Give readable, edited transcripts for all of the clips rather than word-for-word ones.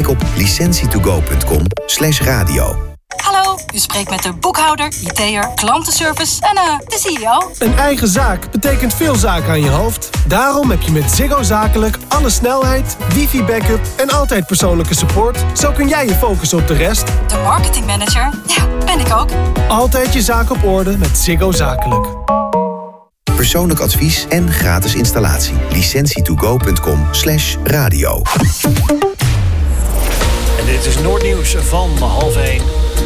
op licentietogo.com/radio. Hallo, u spreekt met de boekhouder, IT'er, klantenservice en de CEO. Een eigen zaak betekent veel zaken aan je hoofd. Daarom heb je met Ziggo Zakelijk alle snelheid, wifi-backup en altijd persoonlijke support. Zo kun jij je focussen op de rest. De marketingmanager, ja, ben ik ook. Altijd je zaak op orde met Ziggo Zakelijk. Persoonlijk advies en gratis installatie. licentietogo.com/radio. En dit is Noordnieuws van 12:30.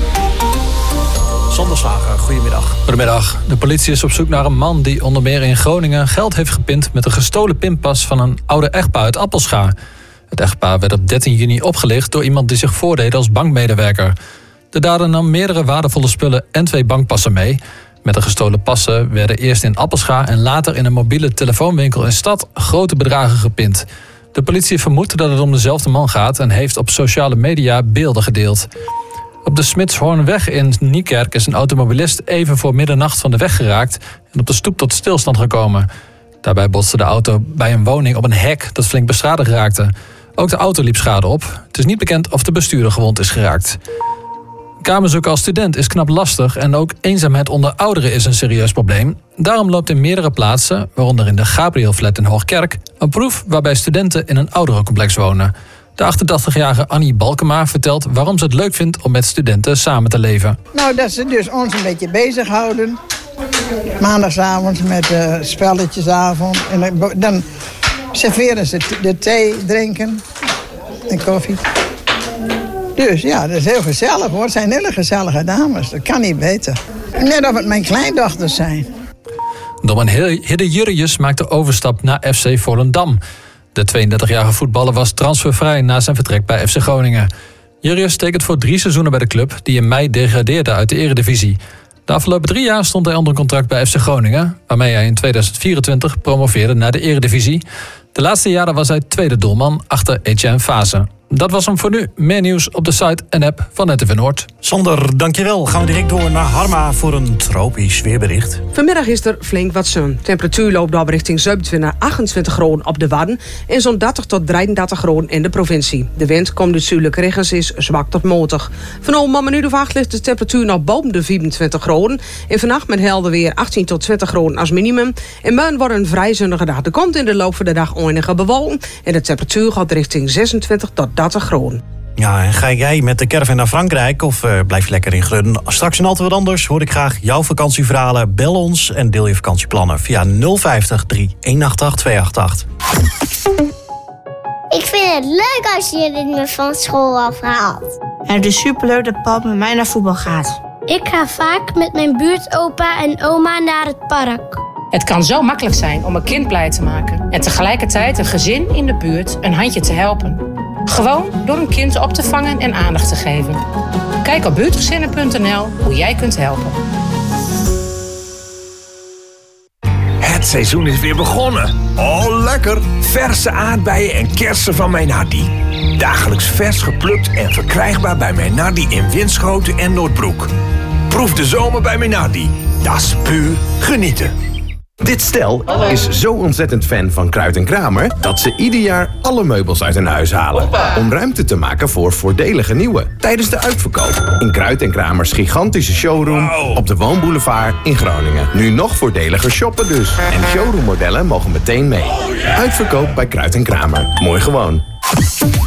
Sander Slager, goedemiddag. Goedemiddag. De politie is op zoek naar een man die onder meer in Groningen geld heeft gepind met een gestolen pinpas van een oude echtpaar uit Appelscha. Het echtpaar werd op 13 juni opgelicht door iemand die zich voordeed als bankmedewerker. De dader nam meerdere waardevolle spullen en 2 bankpassen mee. Met de gestolen passen werden eerst in Appelscha en later in een mobiele telefoonwinkel in stad grote bedragen gepind. De politie vermoedt dat het om dezelfde man gaat en heeft op sociale media beelden gedeeld. Op de Smitshoornweg in Niekerk is een automobilist even voor middernacht van de weg geraakt en op de stoep tot stilstand gekomen. Daarbij botste de auto bij een woning op een hek dat flink beschadigd raakte. Ook de auto liep schade op. Het is niet bekend of de bestuurder gewond is geraakt. Kamerzoeken als student is knap lastig en ook eenzaamheid onder ouderen is een serieus probleem. Daarom loopt in meerdere plaatsen, waaronder in de Gabrielflat in Hoogkerk, een proef waarbij studenten in een ouderencomplex wonen. De 88-jarige Annie Balkema vertelt waarom ze het leuk vindt om met studenten samen te leven. Nou, dat ze dus ons een beetje bezighouden. Maandagavond met spelletjesavond. En dan serveren ze de thee drinken en koffie. Dus ja, dat is heel gezellig hoor. Het zijn hele gezellige dames. Dat kan niet beter. Net of het mijn kleindochters zijn. Norman Hidde Jurrius maakt de overstap naar FC Volendam. De 32-jarige voetballer was transfervrij na zijn vertrek bij FC Groningen. Jurrius tekent voor 3 seizoenen bij de club die in mei degradeerde uit de Eredivisie. De afgelopen 3 jaar stond hij onder contract bij FC Groningen, waarmee hij in 2024 promoveerde naar de Eredivisie. De laatste jaren was hij tweede doelman achter Etienne Fase. Dat was hem voor nu. Meer nieuws op de site en app van RTV Noord. Sander, dankjewel. Gaan we direct door naar Harma voor een tropisch weerbericht. Vanmiddag is er flink wat zon. Temperatuur loopt op richting 27 naar 28 graden op de Wadden en zo'n 30 tot 33 graden in de provincie. De wind komt uit zuidelijke regens is zwak tot matig. Vanavond om een uur of 8 ligt de temperatuur nog boven de 24 graden. En vannacht met helder weer 18 tot 20 graden als minimum. En morgen wordt een vrij zonnige dag. Er komt in de loop van de dag enige bewolking en de temperatuur gaat richting 26 tot 30 graden. Ja, en ga jij met de caravan naar Frankrijk of blijf lekker in Grun? Straks en altijd wat anders hoor ik graag jouw vakantieverhalen. Bel ons en deel je vakantieplannen via 050 3188 288. Ik vind het leuk als je me van school afhaalt. Het is superleuk dat pap met mij naar voetbal gaat. Ik ga vaak met mijn buurtopa en oma naar het park. Het kan zo makkelijk zijn om een kind blij te maken en tegelijkertijd een gezin in de buurt een handje te helpen. Gewoon door een kind op te vangen en aandacht te geven. Kijk op buurtgezinnen.nl hoe jij kunt helpen. Het seizoen is weer begonnen. Oh, lekker! Verse aardbeien en kersen van Meinardi. Dagelijks vers geplukt en verkrijgbaar bij Meinardi in Winschoten en Noordbroek. Proef de zomer bij Meinardi. Dat is puur genieten. Dit stel is zo ontzettend fan van Kruid & Kramer dat ze ieder jaar alle meubels uit hun huis halen. Om ruimte te maken voor voordelige nieuwe. Tijdens de uitverkoop in Kruid & Kramers gigantische showroom op de Woonboulevard in Groningen. Nu nog voordeliger shoppen dus. En showroommodellen mogen meteen mee. Uitverkoop bij Kruid & Kramer. Mooi gewoon.